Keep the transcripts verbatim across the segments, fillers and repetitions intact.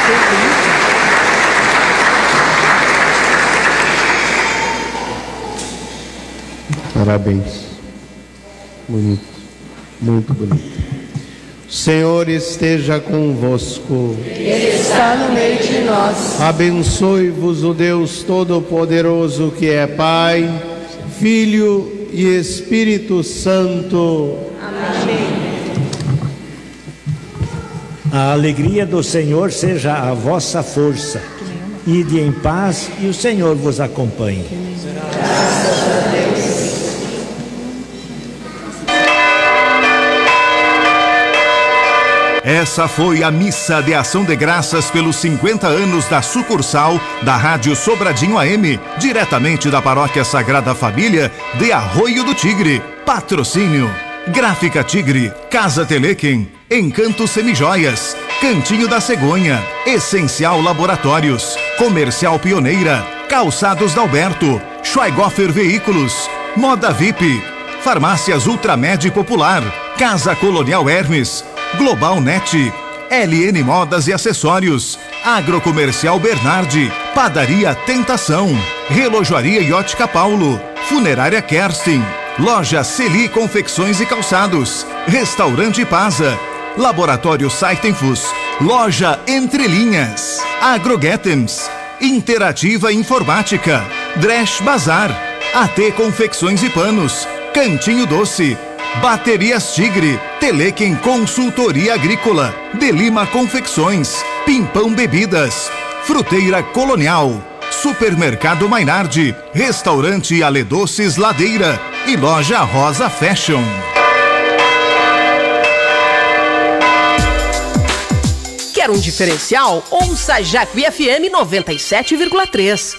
Parabéns. Bonito. Muito bonito. O Senhor esteja convosco. Ele está no meio de nós. Abençoe-vos o Deus Todo-Poderoso, que é Pai, Filho e Espírito Santo. Amém. A alegria do Senhor seja a vossa força. Ide em paz e o Senhor vos acompanhe. Graças a Deus. Essa foi a missa de ação de graças pelos cinquenta anos da sucursal da Rádio Sobradinho A M, diretamente da Paróquia Sagrada Família de Arroio do Tigre. Patrocínio: Gráfica Tigre, Casa Telequem, Encanto Semijoias, Cantinho da Cegonha, Essencial Laboratórios, Comercial Pioneira, Calçados da Alberto, Schweighofer Veículos, Moda V I P, Farmácias Ultramed Popular, Casa Colonial Hermes, Global Net, L N Modas e Acessórios, Agrocomercial Bernardi, Padaria Tentação, Relojoaria e Ótica Paulo, Funerária Kerstin, Loja Celi Confecções e Calçados, Restaurante Pasa, Laboratório Saitenfus, Loja Entre Linhas, Agrogetems, Interativa Informática, Dresch Bazar, A T Confecções e Panos, Cantinho Doce, Baterias Tigre, Telequem Consultoria Agrícola, De Lima Confecções, Pimpão Bebidas, Fruteira Colonial, Supermercado Mainardi, Restaurante Ale Doces Ladeira e Loja Rosa Fashion. Quer um diferencial? Ouça Jacuí F M noventa e sete vírgula três.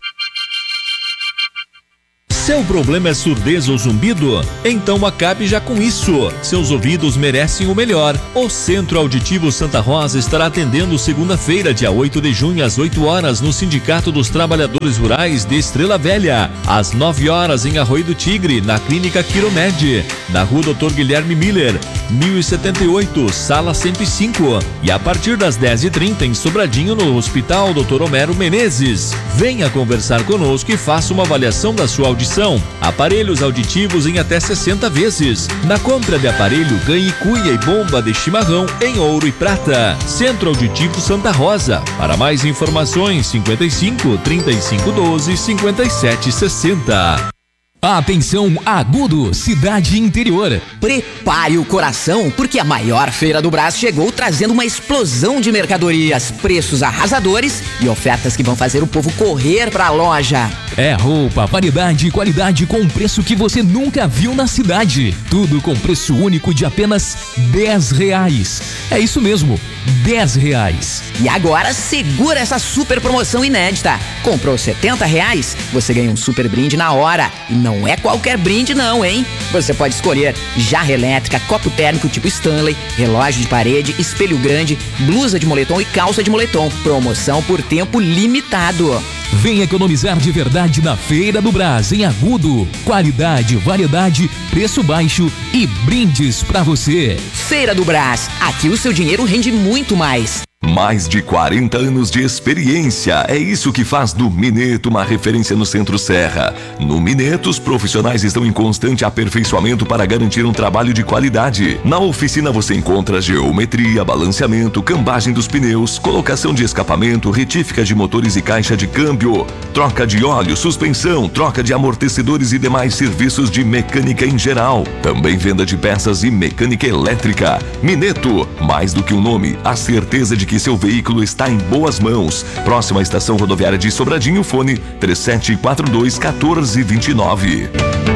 Seu problema é surdez ou zumbido? Então acabe já com isso. Seus ouvidos merecem o melhor. O Centro Auditivo Santa Rosa estará atendendo segunda-feira, dia oito de junho, às oito horas, no Sindicato dos Trabalhadores Rurais de Estrela Velha. Às nove horas, em Arroio do Tigre, na Clínica Quiromed, na Rua doutor Guilherme Miller, mil e setenta e oito, sala cento e cinco. E a partir das dez e trinta, em Sobradinho, no Hospital doutor Homero Menezes. Venha conversar conosco e faça uma avaliação da sua audição. Aparelhos auditivos em até sessenta vezes. Na compra de aparelho, ganhe cuia e bomba de chimarrão em ouro e prata. Centro Auditivo Santa Rosa. Para mais informações, cinquenta e cinco, trinta e cinco, doze, cinquenta e sete, sessenta. Atenção, Agudo, cidade interior. Prepare o coração, porque a maior feira do Brás chegou trazendo uma explosão de mercadorias, preços arrasadores e ofertas que vão fazer o povo correr pra loja. É roupa, variedade e qualidade com um preço que você nunca viu na cidade. Tudo com preço único de apenas dez reais. É isso mesmo, dez reais. E agora segura essa super promoção inédita. Comprou setenta reais, você ganha um super brinde na hora. E não é qualquer brinde não, hein? Você pode escolher jarra elétrica, copo térmico tipo Stanley, relógio de parede, espelho grande, blusa de moletom e calça de moletom. Promoção por tempo limitado. Vem economizar de verdade na Feira do Brás, em Agudo. Qualidade, variedade, preço baixo e brindes pra você. Feira do Brás, aqui o seu dinheiro rende muito mais. Mais de quarenta anos de experiência, é isso que faz do Mineto uma referência no Centro-Serra. No Mineto, os profissionais estão em constante aperfeiçoamento para garantir um trabalho de qualidade. Na oficina você encontra geometria, balanceamento, cambagem dos pneus, colocação de escapamento, retífica de motores e caixa de câmbio, troca de óleo, suspensão, troca de amortecedores e demais serviços de mecânica em geral. Também venda de peças e mecânica elétrica. Mineto, mais do que um nome, a certeza de que seu veículo está em boas mãos. Próxima estação rodoviária de Sobradinho, fone três sete quatro dois, um quatro dois nove.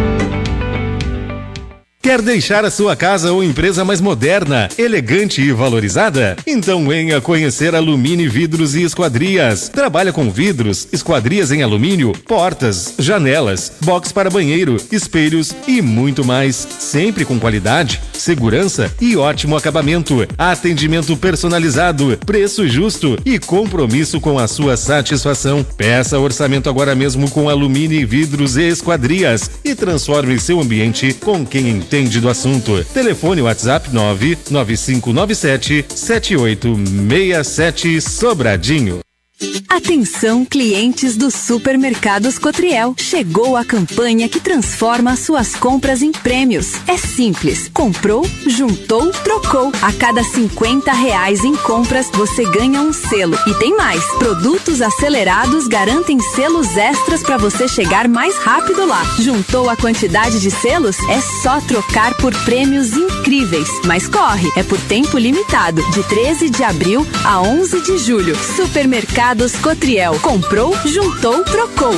Quer deixar a sua casa ou empresa mais moderna, elegante e valorizada? Então venha conhecer Alumínio Vidros e Esquadrias. Trabalha com vidros, esquadrias em alumínio, portas, janelas, box para banheiro, espelhos e muito mais. Sempre com qualidade, segurança e ótimo acabamento. Atendimento personalizado, preço justo e compromisso com a sua satisfação. Peça orçamento agora mesmo com Alumínio Vidros e Esquadrias e transforme seu ambiente com quem entende entende do assunto. Telefone WhatsApp nove nove cinco nove sete sete oito seis sete Sobradinho. Atenção, clientes dos supermercados Cotriel. Chegou a campanha que transforma suas compras em prêmios. É simples. Comprou, juntou, trocou. A cada cinquenta reais em compras, você ganha um selo. E tem mais. Produtos acelerados garantem selos extras para você chegar mais rápido lá. Juntou a quantidade de selos? É só trocar por prêmios incríveis. Mas corre, é por tempo limitado. De treze de abril a onze de julho. Supermercados Cotriel. Comprou, juntou, trocou.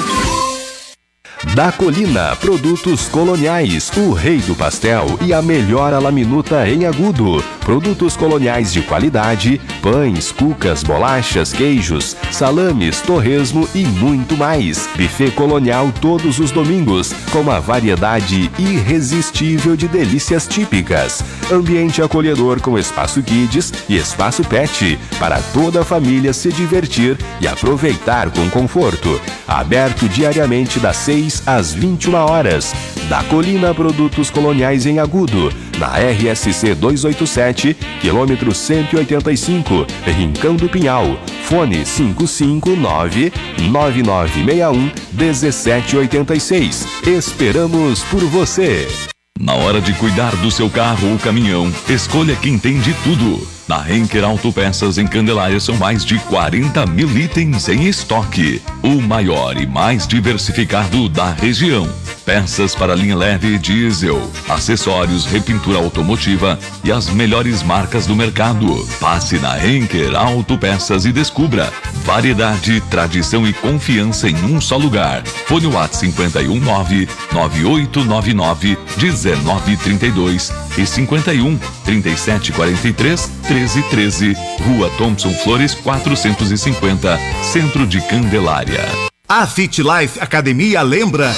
Da Colina, produtos coloniais, o rei do pastel e a melhor alaminuta em Agudo. Produtos coloniais de qualidade, pães, cucas, bolachas, queijos, salames, torresmo e muito mais. Buffet colonial todos os domingos, com uma variedade irresistível de delícias típicas. Ambiente acolhedor com espaço kids e espaço pet, para toda a família se divertir e aproveitar com conforto. Aberto diariamente das seis às vinte e uma horas. Da Colina, produtos coloniais em Agudo, na R S C duzentos e oitenta e sete, quilômetro cento e oitenta e cinco, Rincão do Pinhal. Fone cinco cinco nove nove nove seis um um sete oito seis. Esperamos por você. Na hora de cuidar do seu carro ou caminhão, escolha quem tem de tudo. Na Henker Autopeças em Candelária são mais de quarenta mil itens em estoque. O maior e mais diversificado da região. Peças para linha leve e diesel, acessórios, repintura automotiva e as melhores marcas do mercado. Passe na Henker Autopeças e descubra variedade, tradição e confiança em um só lugar. Fone WhatsApp cinco um nove nove oito nove nove um nove três dois e cinco um trinta e sete quarenta e três treze treze, Rua Thompson Flores quatrocentos e cinquenta, Centro de Candelária. A Fit Life Academia lembra: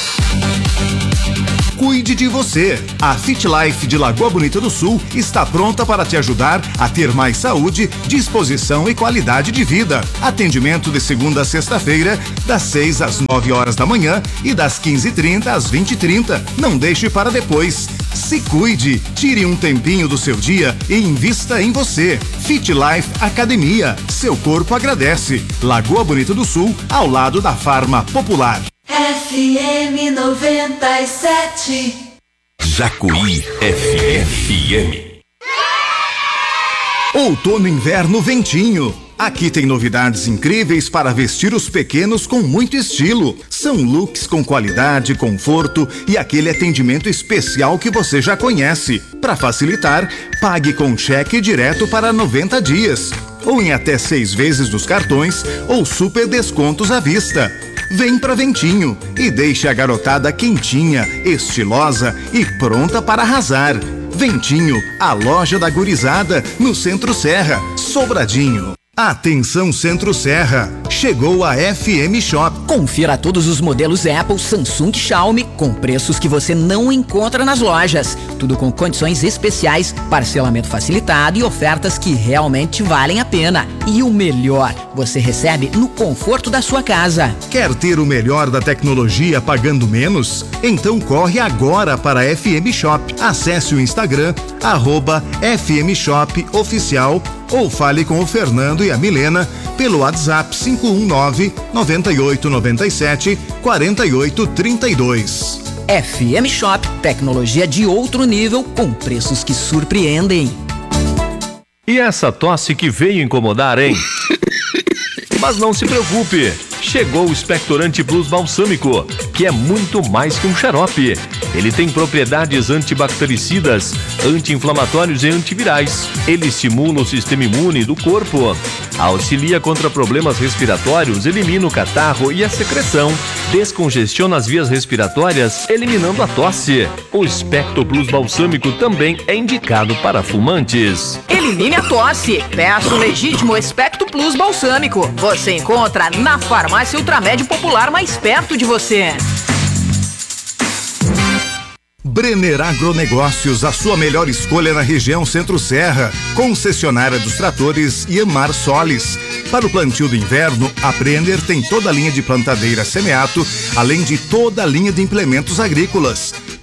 cuide de você. A Fit Life de Lagoa Bonita do Sul está pronta para te ajudar a ter mais saúde, disposição e qualidade de vida. Atendimento de segunda a sexta-feira, das seis às nove horas da manhã e das quinze e trinta às vinte e trinta. Não deixe para depois. Se cuide, tire um tempinho do seu dia e invista em você. Fit Life Academia. Seu corpo agradece. Lagoa Bonita do Sul, ao lado da Farma Popular. F M noventa e sete. Jacuí F M. Outono, inverno, ventinho. Aqui tem novidades incríveis para vestir os pequenos com muito estilo. São looks com qualidade, conforto e aquele atendimento especial que você já conhece. Para facilitar, pague com cheque direto para noventa dias, ou em até seis vezes dos cartões ou super descontos à vista. Vem pra Ventinho e deixe a garotada quentinha, estilosa e pronta para arrasar. Ventinho, a loja da gurizada, no Centro Serra, Sobradinho. Atenção Centro Serra, chegou a F M Shop. Confira todos os modelos Apple, Samsung, Xiaomi com preços que você não encontra nas lojas. Tudo com condições especiais, parcelamento facilitado e ofertas que realmente valem a pena. E o melhor, você recebe no conforto da sua casa. Quer ter o melhor da tecnologia pagando menos? Então corre agora para a F M Shop. Acesse o Instagram, arroba F M Shop Oficial, ou fale com o Fernando e a Milena pelo WhatsApp cinco um nove nove oito nove sete quatro oito três dois. F M Shop, tecnologia de outro nível com preços que surpreendem. E essa tosse que veio incomodar, hein? Mas não se preocupe, chegou o Expectorante Plus Balsâmico, que é muito mais que um xarope. Ele tem propriedades antibactericidas, anti-inflamatórios e antivirais. Ele estimula o sistema imune do corpo, auxilia contra problemas respiratórios, elimina o catarro e a secreção, descongestiona as vias respiratórias, eliminando a tosse. O Expecto Plus Balsâmico também é indicado para fumantes. Elimine a tosse. Peça o legítimo Expecto Plus Balsâmico. Você encontra na farmácia Ultramed Popular mais perto de você. Brenner Agronegócios, a sua melhor escolha na região Centro-Serra. Concessionária dos tratores Iamar Solis. Para o plantio do inverno, a Brenner tem toda a linha de plantadeira semeato, além de toda a linha de implementos agrícolas.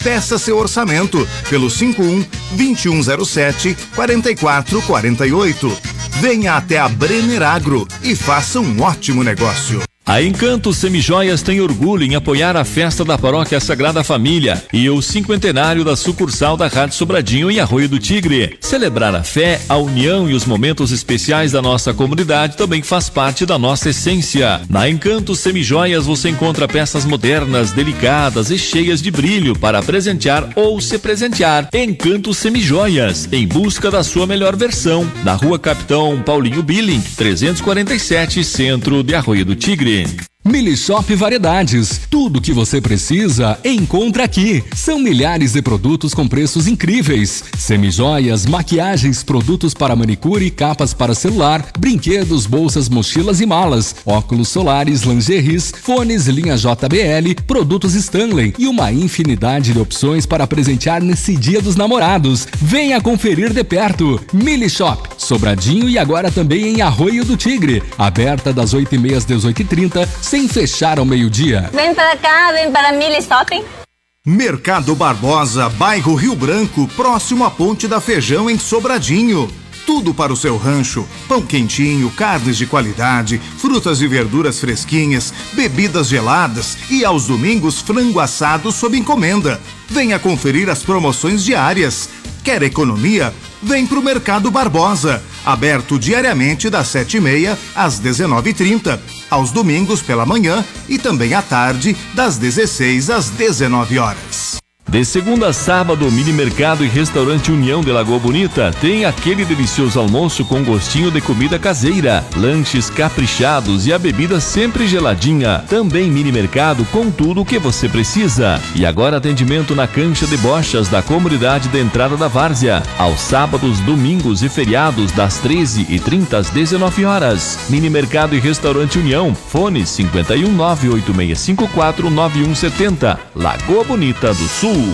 Peça seu orçamento pelo cinco um, dois um zero sete, quatro quatro quatro oito. Venha até a Brenner Agro e faça um ótimo negócio. A Encanto Semijoias tem orgulho em apoiar a festa da Paróquia Sagrada Família e o cinquentenário da sucursal da Rádio Sobradinho em Arroio do Tigre. Celebrar a fé, a união e os momentos especiais da nossa comunidade também faz parte da nossa essência. Na Encanto Semijoias você encontra peças modernas, delicadas e cheias de brilho para presentear ou se presentear. Encanto Semijoias, em busca da sua melhor versão. Na Rua Capitão Paulinho Billing, trezentos e quarenta e sete, centro de Arroio do Tigre. Milishop Variedades, tudo que você precisa encontra aqui. São milhares de produtos com preços incríveis. Semijoias, maquiagens, produtos para manicure, capas para celular, brinquedos, bolsas, mochilas e malas, óculos solares, lingeries, fones, linha J B L, produtos Stanley e uma infinidade de opções para presentear nesse Dia dos Namorados. Venha conferir de perto. Milishop, Sobradinho e agora também em Arroio do Tigre. Aberta das oito e meia às dezoito e trinta, sem fechar ao meio-dia. Vem para cá, vem para Mili Shopping. Mercado Barbosa, bairro Rio Branco, próximo à Ponte da Feijão, em Sobradinho. Tudo para o seu rancho: pão quentinho, carnes de qualidade, frutas e verduras fresquinhas, bebidas geladas e aos domingos frango assado sob encomenda. Venha conferir as promoções diárias. Quer economia? Vem pro Mercado Barbosa, aberto diariamente das sete e meia às dezenove e trinta, aos domingos pela manhã e também à tarde das dezesseis às dezenove horas. De segunda a sábado, Mini Mercado e Restaurante União de Lagoa Bonita tem aquele delicioso almoço com gostinho de comida caseira, lanches caprichados e a bebida sempre geladinha. Também Mini Mercado com tudo o que você precisa. E agora atendimento na cancha de bochas da comunidade de entrada da Várzea, aos sábados, domingos e feriados das treze e trinta às dezenove horas. Mini Mercado e Restaurante União, fone cinco um nove oito seis cinco quatro nove um sete zero, Lagoa Bonita do Sul.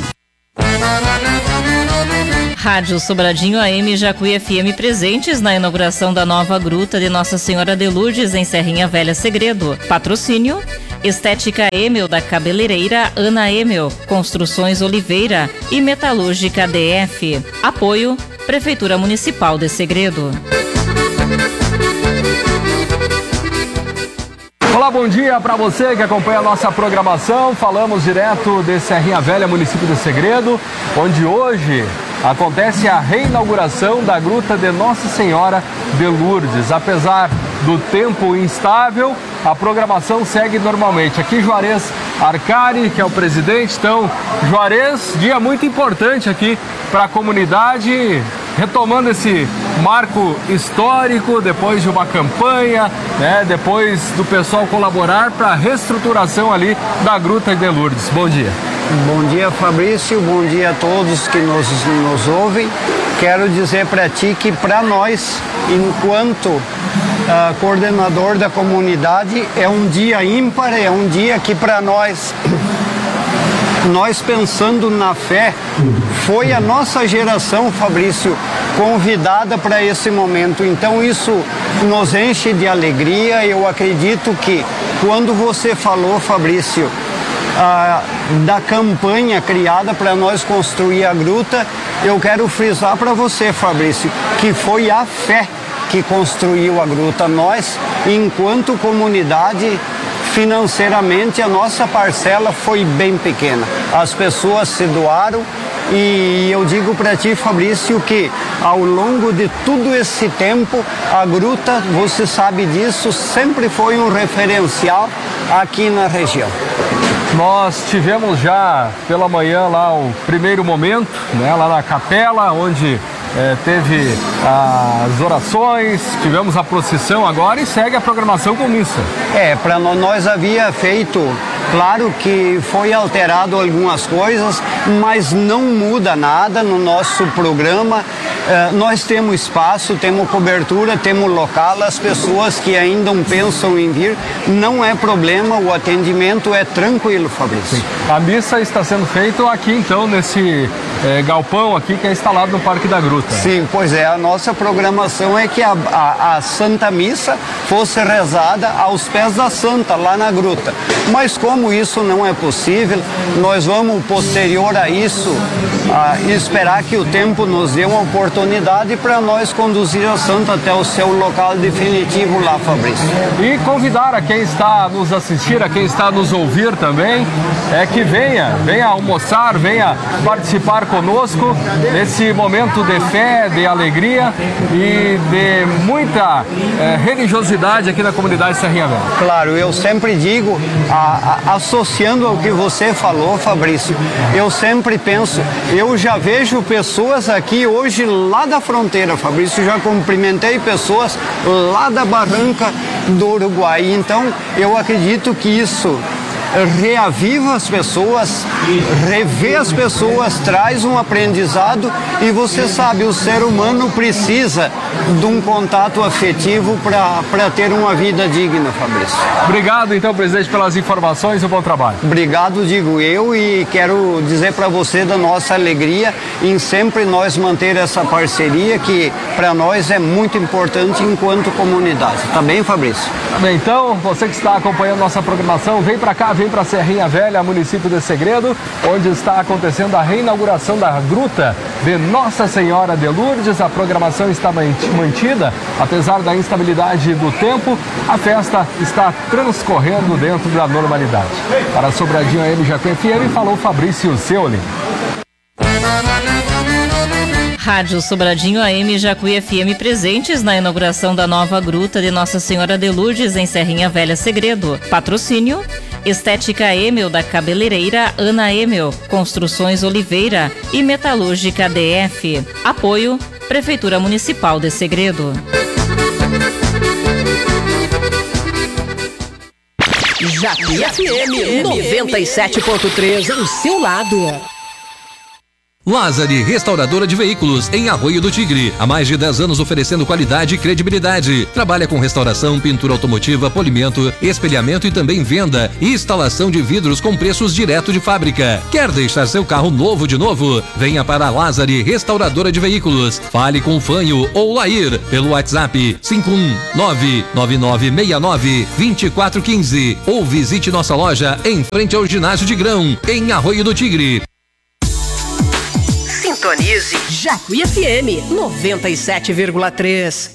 Rádio Sobradinho A M Jacuí F M presentes na inauguração da nova gruta de Nossa Senhora de Lourdes em Serrinha Velha Segredo. Patrocínio: Estética Emel da Cabeleireira Ana Emel, Construções Oliveira e Metalúrgica D F. Apoio: Prefeitura Municipal de Segredo. Olá, bom dia para você que acompanha a nossa programação. Falamos direto de Serrinha Velha, município de Segredo, onde hoje acontece a reinauguração da Gruta de Nossa Senhora de Lourdes. Apesar do tempo instável, a programação segue normalmente. Aqui Juarez Arcari, que é o presidente. Então, Juarez, dia muito importante aqui para a comunidade, retomando esse marco histórico depois de uma campanha, né, depois do pessoal colaborar para a reestruturação ali da Gruta de Lourdes. Bom dia. Bom dia, Fabrício. Bom dia a todos que nos, nos ouvem. Quero dizer para ti que para nós, enquanto uh, coordenador da comunidade, é um dia ímpar, é um dia que para nós... Nós pensando na fé, foi a nossa geração, Fabrício, convidada para esse momento. Então isso nos enche de alegria. Eu acredito que quando você falou, Fabrício, ah, da campanha criada para nós construir a gruta, eu quero frisar para você, Fabrício, que foi a fé que construiu a gruta. Nós, enquanto comunidade, financeiramente a nossa parcela foi bem pequena. As pessoas se doaram e eu digo para ti, Fabrício, que ao longo de todo esse tempo a gruta, você sabe disso, sempre foi um referencial aqui na região. Nós tivemos já pela manhã lá o primeiro momento, né, lá na capela, onde é, teve as orações, tivemos a procissão agora e segue a programação com missa. É, para nós havia feito, claro que foi alterado algumas coisas, mas não muda nada no nosso programa. Uh, nós temos espaço, temos cobertura, temos local, as pessoas que ainda não pensam em vir, não é problema, o atendimento é tranquilo, Fabrício. Sim. A missa está sendo feita aqui então, nesse é, galpão aqui que é instalado no Parque da Gruta. Sim, pois é, a nossa programação é que a, a, a Santa Missa fosse rezada aos pés da Santa, lá na Gruta. Mas como isso não é possível, nós vamos, posterior a isso, a esperar que o tempo nos dê uma oportunidade para nós conduzir a Santa até o seu local definitivo lá, Fabrício. E convidar a quem está a nos assistir, a quem está a nos ouvir também, é que venha, venha almoçar, venha participar conosco nesse momento de fé, de alegria e de muita é, religiosidade aqui na comunidade Serrinha Velha. Claro, eu sempre digo, a, a, associando ao que você falou, Fabrício, eu sempre penso, eu já vejo pessoas aqui hoje lá da fronteira, Fabrício, já cumprimentei pessoas lá da barranca do Uruguai, então eu acredito que isso reaviva as pessoas, revê as pessoas, traz um aprendizado e você sabe, o ser humano precisa de um contato afetivo para ter uma vida digna, Fabrício. Obrigado então, presidente, pelas informações e o bom trabalho. Obrigado, digo eu, e quero dizer para você da nossa alegria em sempre nós manter essa parceria que para nós é muito importante enquanto comunidade. Tá bem, Fabrício? Tá bem, então, você que está acompanhando nossa programação, vem para cá, vem para Serrinha Velha, município de Segredo, onde está acontecendo a reinauguração da Gruta de Nossa Senhora de Lourdes. A programação está mantida, apesar da instabilidade do tempo, a festa está transcorrendo dentro da normalidade. Para Sobradinho A M Jacuí F M, falou Fabrício Seuli. Rádio Sobradinho A M Jacuí F M presentes na inauguração da nova Gruta de Nossa Senhora de Lourdes em Serrinha Velha Segredo. Patrocínio Estética Emel da Cabeleireira Ana Emel, Construções Oliveira e Metalúrgica D F. Apoio Prefeitura Municipal de Segredo. Jacuí F M noventa e sete ponto três, ao seu lado. Lázari, restauradora de veículos, em Arroio do Tigre. Há mais de dez anos oferecendo qualidade e credibilidade. Trabalha com restauração, pintura automotiva, polimento, espelhamento e também venda e instalação de vidros com preços direto de fábrica. Quer deixar seu carro novo de novo? Venha para a Lázari, restauradora de veículos. Fale com o Fanho ou Lair pelo WhatsApp cinco um nove nove nove seis nove dois quatro um cinco ou visite nossa loja em frente ao ginásio de Grão, em Arroio do Tigre. Sintonize Jacuí F M noventa e sete vírgula três.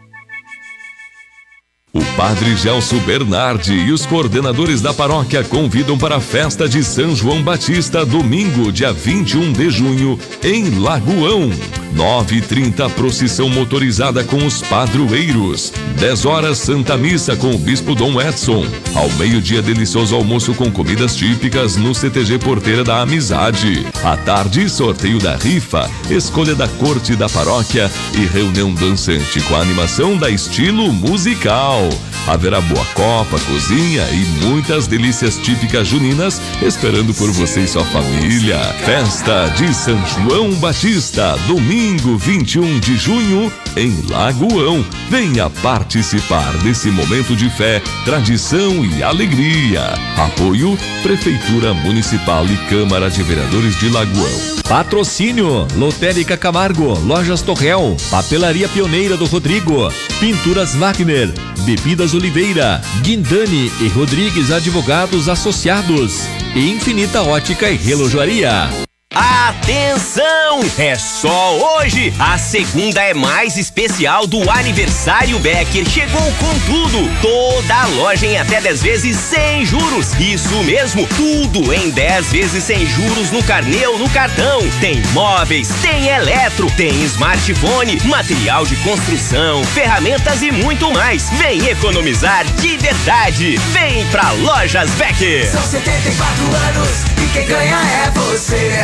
O Padre Gelso Bernardi e os coordenadores da paróquia convidam para a festa de São João Batista, domingo, dia vinte e um de junho, em Lagoão. nove e trinta, procissão motorizada com os padroeiros. dez horas, Santa Missa com o Bispo Dom Edson. Ao meio-dia, delicioso almoço com comidas típicas no C T G Porteira da Amizade. À tarde, sorteio da rifa, escolha da corte da paróquia e reunião dançante com a animação da Estilo Musical. Haverá boa copa, cozinha e muitas delícias típicas juninas esperando por você e sua família. Festa de São João Batista, domingo vinte e um de junho, em Lagoão. Venha participar desse momento de fé, tradição e alegria. Apoio Prefeitura Municipal e Câmara de Vereadores de Lagoão. Patrocínio Lotérica Camargo, Lojas Torrel, Papelaria Pioneira do Rodrigo, Pinturas Wagner, Bebidas Oliveira, Guindani e Rodrigues Advogados Associados e Infinita Ótica e Relojoaria. Atenção! É só hoje! A segunda é mais especial do Aniversário Becker. Chegou com tudo! Toda a loja em até dez vezes sem juros. Isso mesmo, tudo em dez vezes sem juros no carnê ou no cartão. Tem móveis, tem eletro, tem smartphone, material de construção, ferramentas e muito mais. Vem economizar de verdade! Vem pra Lojas Becker! São setenta e quatro anos e quem ganha é você.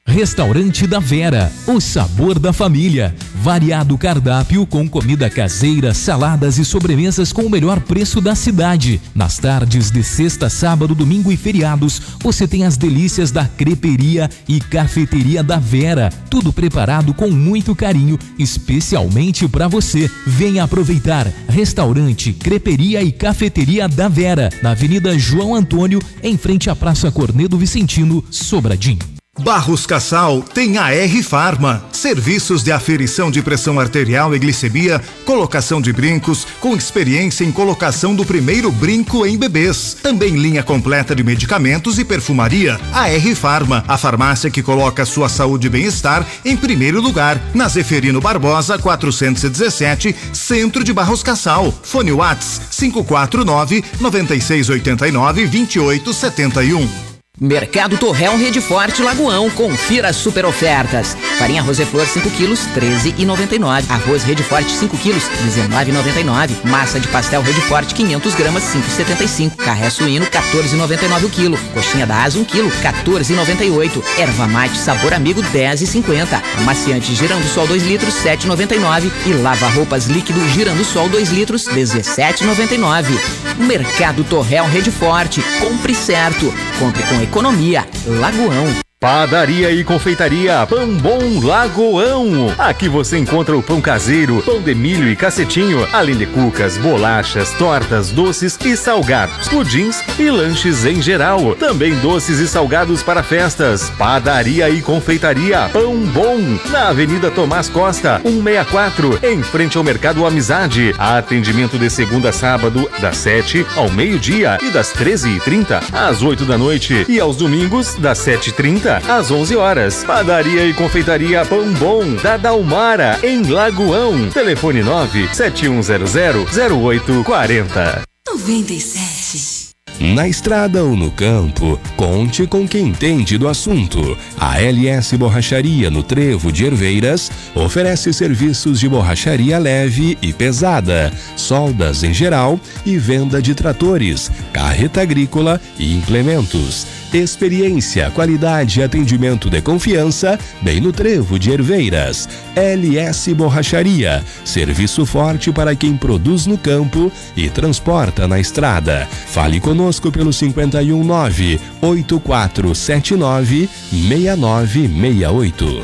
Restaurante da Vera, o sabor da família. Variado cardápio com comida caseira, saladas e sobremesas com o melhor preço da cidade. Nas tardes de sexta, sábado, domingo e feriados, você tem as delícias da creperia e cafeteria da Vera. Tudo preparado com muito carinho, especialmente para você. Venha aproveitar. Restaurante, creperia e cafeteria da Vera, na Avenida João Antônio, em frente à Praça Cornedo Vicentino, Sobradinho. Barros Cassal tem a R Farma. Serviços de aferição de pressão arterial e glicemia, colocação de brincos, com experiência em colocação do primeiro brinco em bebês. Também linha completa de medicamentos e perfumaria. A R Farma, a farmácia que coloca sua saúde e bem-estar em primeiro lugar. Na Zeferino Barbosa, quatrocentos e dezessete, centro de Barros Cassal. Fone Whats cinco quatro nove, nove seis oito nove, dois oito sete um. Mercado Torrel Rede Forte Lagoão, confira as super ofertas. Farinha Roseflor cinco quilos, treze e noventa e nove. Arroz Rede Forte cinco quilos, dezenove e noventa e nove. Massa de pastel Rede Forte quinhentas gramas, cinco e setenta e cinco. Carré suíno, quatorze e noventa e nove o quilo. Coxinha da asa um quilo, quatorze e noventa e oito. Erva mate sabor amigo, dez e cinquenta. Amaciante Girando Sol dois litros, sete e noventa e nove. E lava roupas líquido Girando Sol dois litros, dezessete e noventa e nove. Mercado Torrel Rede Forte, compre certo, compre com economia. Lagoão. Padaria e confeitaria Pão Bom Lagoão. Aqui você encontra o pão caseiro, pão de milho e cacetinho, além de cucas, bolachas, tortas, doces e salgados, pudins e lanches em geral. Também doces e salgados para festas. Padaria e confeitaria Pão Bom, na Avenida Tomás Costa, cento e sessenta e quatro, em frente ao Mercado Amizade. Atendimento de segunda a sábado, das sete ao meio-dia e das treze e trinta às oito da noite. E aos domingos, das sete e trinta às onze horas. Padaria e confeitaria Pão Bom, da Dalmara, em Lagoão. Telefone nove sete um zero zero, zero oito quatro zero. noventa e sete. Na estrada ou no campo, conte com quem entende do assunto. A L S Borracharia no Trevo de Herveiras oferece serviços de borracharia leve e pesada, soldas em geral e venda de tratores, carreta agrícola e implementos. Experiência, qualidade e atendimento de confiança, bem no Trevo de Herveiras. L S Borracharia, serviço forte para quem produz no campo e transporta na estrada. Fale conosco pelo cinco um nove, oito quatro sete nove, seis nove seis oito.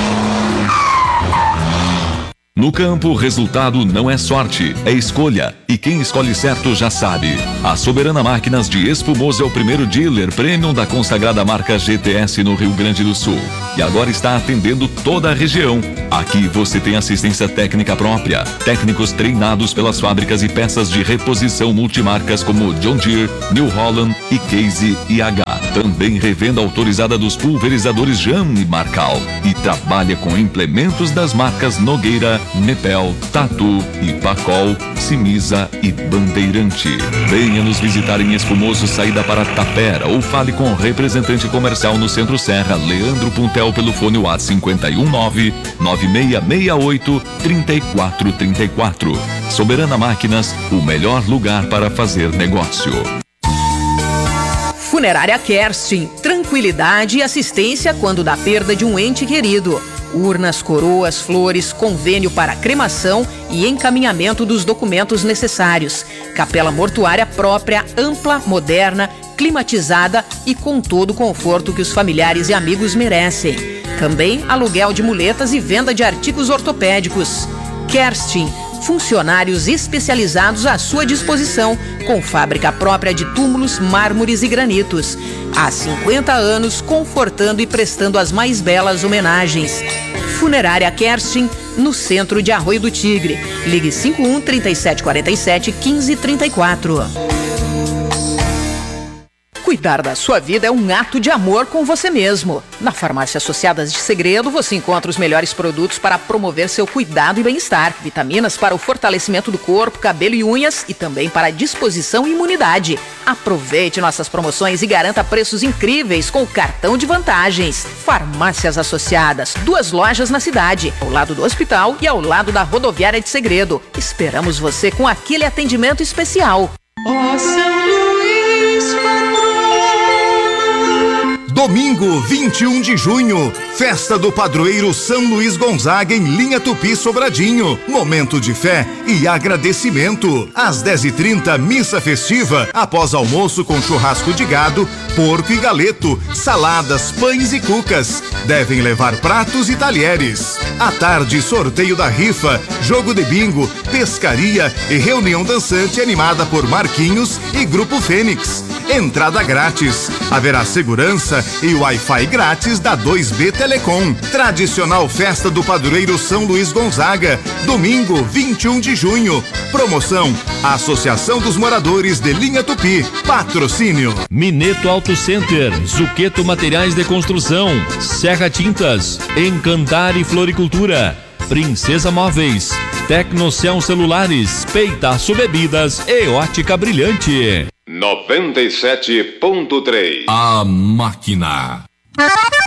No campo, o resultado não é sorte, é escolha. E quem escolhe certo já sabe. A Soberana Máquinas de Espumoso é o primeiro dealer premium da consagrada marca G T S no Rio Grande do Sul. E agora está atendendo toda a região. Aqui você tem assistência técnica própria, técnicos treinados pelas fábricas e peças de reposição multimarcas como John Deere, New Holland e Case I H. Também revenda autorizada dos pulverizadores Jam e Marcal. E trabalha com implementos das marcas Nogueira, Nepel, Tatu, Ipacol, Simisa e Bandeirante. Venha nos visitar em Espumoso, saída para Tapera, ou fale com o representante comercial no Centro Serra, Leandro Puntel, pelo fone WhatsApp cinco um nove, nove seis seis oito, três quatro três quatro. Soberana Máquinas, o melhor lugar para fazer negócio. Funerária Kerstin, tranquilidade e assistência quando da perda de um ente querido. Urnas, coroas, flores, convênio para cremação e encaminhamento dos documentos necessários. Capela mortuária própria, ampla, moderna, climatizada e com todo o conforto que os familiares e amigos merecem. Também aluguel de muletas e venda de artigos ortopédicos. Kerstin, funcionários especializados à sua disposição, com fábrica própria de túmulos, mármores e granitos. Há cinquenta anos, confortando e prestando as mais belas homenagens. Funerária Kerstin, no centro de Arroio do Tigre. Ligue cinco um, trinta e sete, quarenta e sete, quinze, trinta e quatro. Cuidar da sua vida é um ato de amor com você mesmo. Na Farmácia Associadas de Segredo, você encontra os melhores produtos para promover seu cuidado e bem-estar. Vitaminas para o fortalecimento do corpo, cabelo e unhas e também para disposição e imunidade. Aproveite nossas promoções e garanta preços incríveis com o cartão de vantagens. Farmácias Associadas, duas lojas na cidade, ao lado do hospital e ao lado da rodoviária de Segredo. Esperamos você com aquele atendimento especial. Ó São Luís, Domingo, vinte e um de junho, festa do padroeiro São Luís Gonzaga em Linha Tupi Sobradinho. Momento de fé e agradecimento. Às dez e trinta, missa festiva, após almoço com churrasco de gado, porco e galeto, saladas, pães e cucas. Devem levar pratos e talheres. À tarde, sorteio da rifa, jogo de bingo, pescaria e reunião dançante animada por Marquinhos e Grupo Fênix. Entrada grátis. Haverá segurança e Wi-Fi grátis da dois B Telecom. Tradicional festa do padroeiro São Luís Gonzaga. Domingo, vinte e um de junho. Promoção: Associação dos Moradores de Linha Tupi. Patrocínio: Mineto Auto Center, Zuqueto Materiais de Construção, Serra Tintas, Encantar e Floricultura, Princesa Móveis, Tecnocel Celulares, Peitaço Bebidas e Ótica Brilhante. noventa e sete ponto três. A Máquina.